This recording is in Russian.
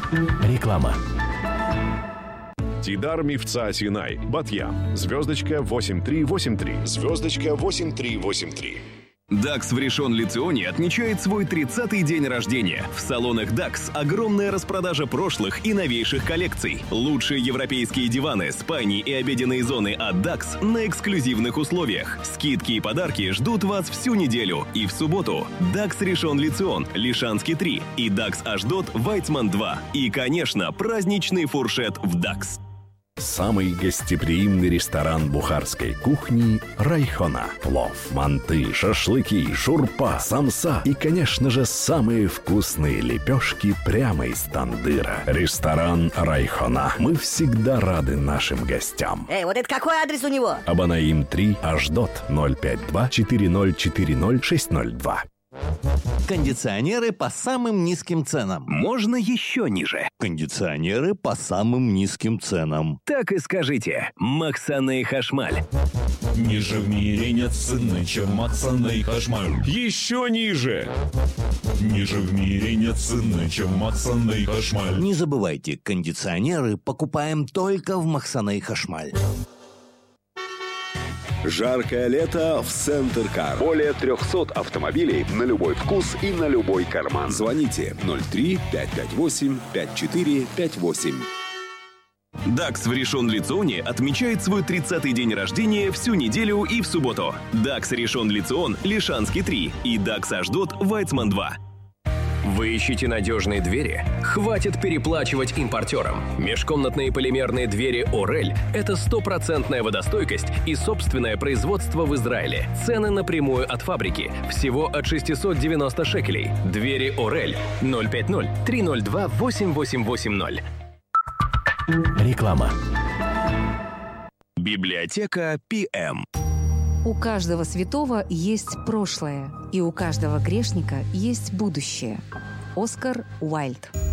Реклама. Тидар Мифца Синай, Батьям, звездочка 8383, звездочка 8383. DAX в Ришон-Ле-Ционе отмечает свой 30-й день рождения. В салонах DAX огромная распродажа прошлых и новейших коллекций. Лучшие европейские диваны, спальни и обеденные зоны от DAX на эксклюзивных условиях. Скидки и подарки ждут вас всю неделю. И в субботу DAX Ришон-Ле-Цион, Лишанский 3 и DAX Ашдот, Вайцман 2. И, конечно, праздничный фуршет в DAX. Самый гостеприимный ресторан бухарской кухни «Райхона». Плов, манты, шашлыки, шурпа, самса и, конечно же, самые вкусные лепешки прямо из тандыра. Ресторан «Райхона». Мы всегда рады нашим гостям. Вот это какой адрес у него? Абанаим 3, Ашдот, 052-4040-602. Кондиционеры по самым низким ценам. Можно еще ниже. Кондиционеры по самым низким ценам. Так и скажите. Максаны Хашмаль. Ниже в мире нет цены, чем Максаны Хашмаль. Еще ниже. Ниже в мире нет цены, чем Максаны Хашмаль. Не забывайте, кондиционеры покупаем только в Максаны Хашмаль. Жаркое лето в Центр Кар. Более 300 автомобилей на любой вкус и на любой карман. Звоните 03-558-5458. DAX в Ришон-Ле-Ционе отмечает свой 30-й день рождения всю неделю и в субботу. DAX Ришон-Ле-Цион, Лишанский 3 и DAX Ашдот, Вайцман 2. Вы ищете надежные двери? Хватит переплачивать импортерам. Межкомнатные полимерные двери «Орель» — это 100% водостойкость и собственное производство в Израиле. Цены напрямую от фабрики. Всего от 690 шекелей. Двери «Орель» 050-302-8880. Реклама. Библиотека PM. У каждого святого есть прошлое, и у каждого грешника есть будущее. Оскар Уайльд.